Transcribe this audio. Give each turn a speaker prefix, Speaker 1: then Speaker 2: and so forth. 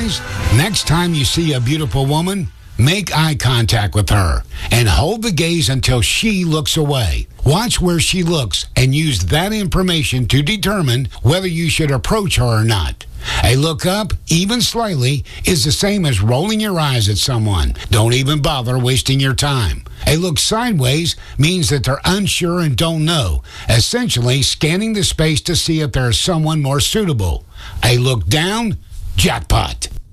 Speaker 1: guys, next time you see a beautiful woman, make eye contact with her and hold the gaze until she looks away. Watch where she looks and use that information to determine whether you should approach her or not. A look up, even slightly, is the same as rolling your eyes at someone. Don't even bother wasting your time. A look sideways means that they're unsure and don't know, essentially scanning the space to see if there is someone more suitable. A look down, jackpot.